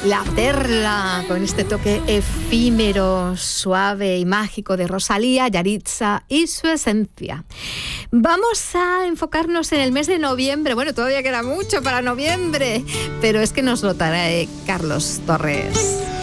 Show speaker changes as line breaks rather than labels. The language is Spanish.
La Perla, con este toque efímero, suave y mágico de Rosalía, Yaritza y su esencia. Vamos a enfocarnos en el mes de noviembre. Bueno, todavía queda mucho para noviembre, pero es que nos lo trae Carlos Torres.